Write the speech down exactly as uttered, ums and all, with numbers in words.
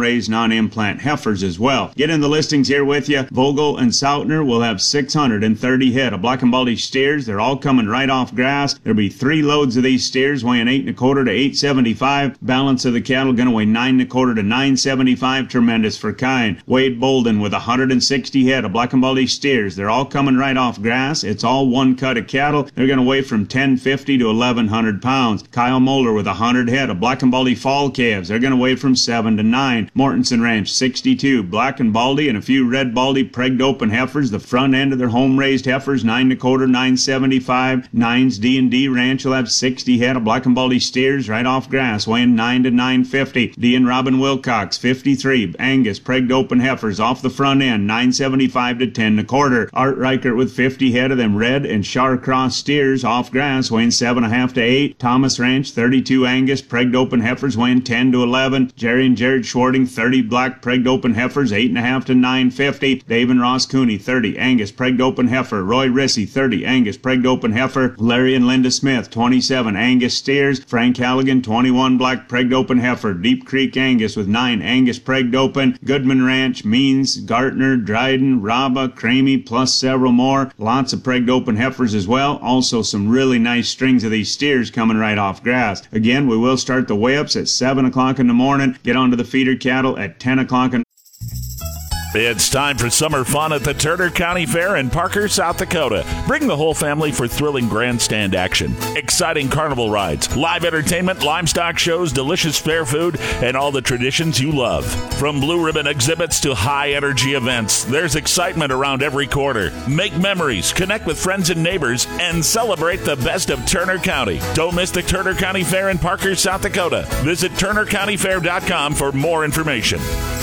home-raised non-implant heifers as well. Get in the listings here with you. Vogel and Sautner will have six hundred thirty head of black and baldy steers. They're all coming right off grass. There'll be three loads of these steers weighing eight and a quarter to eight seventy-five. Balance of the cattle going to weigh nine and a quarter to nine seventy-five. Tremendous for kind. Wade Bolden with one hundred sixty head of black and baldy steers. They're all coming right off grass. It's all one cut of cattle. They're going to weigh from ten fifty to eleven hundred pounds. Kyle Moeller with one hundred head of black and baldy fall calves. They're going to weigh from seven to nine. Mortensen Ranch sixty-two black and baldy and a few red baldy pregged open heifers. The front end of their home raised heifers nine and a quarter, nine seventy-five. Nines D and D Ranch will have sixty head of black and baldy steers right off grass weighing nine to nine fifty. D and Robin Wilcox fifty-three Angus pregged open heifers off the front end nine seventy-five to ten and a quarter. Art Reichert with fifty head of them red and Char Cross steers off grass weighing seven and a half to eight. Thomas Ranch thirty-two Angus pregged open heifers weighing ten to eleven. Jerry and Jared Schwarting thirty black pregged open heifers eight and a half to nine fifty. Dave and Ross Cooney thirty Angus pregged open heifer. Roy Rissy thirty Angus pregged open heifer. Larry and Linda Smith twenty-seven Angus steers. Frank Halligan twenty-one black pregged open heifer. Deep Creek Angus with nine Angus pregged open. Goodman Ranch, Means, Gartner, Dryden, Raba, Cramey, plus several more. Lots of pregged open heifers as well. Also some really nice strings of these steers coming right off grass. Again, we will start the weigh-ups at seven o'clock in the morning. Get onto the feeder cattle at ten o'clock in It's time for summer fun at the Turner County Fair in Parker, South Dakota. Bring the whole family for thrilling grandstand action, exciting carnival rides, live entertainment, livestock shows, delicious fair food, and all the traditions you love. From blue ribbon exhibits to high-energy events, there's excitement around every corner. Make memories, connect with friends and neighbors, and celebrate the best of Turner County. Don't miss the Turner County Fair in Parker, South Dakota. Visit turner county fair dot com for more information.